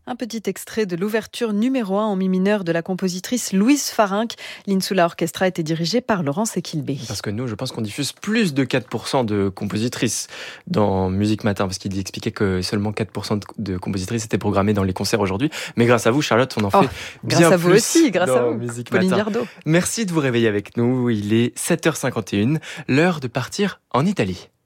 Un petit extrait de l'ouverture numéro 1 en mi mineur de la compositrice Louise Farinck. L'Insula Orchestra a été dirigée par Laurence Equilbé. Parce que nous, je pense qu'on diffuse plus de 4% de compositrices dans Musique Matin, parce qu'il expliquait que seulement 4% de compositrices étaient programmées dans les concerts aujourd'hui. Mais grâce à vous, Charlotte, on en fait bien plus. Grâce à vous aussi, grâce à vous, Musique Pauline Matin. Viardot. Merci de vous réveiller avec nous. Il est 7h51, l'heure de partir en Italie.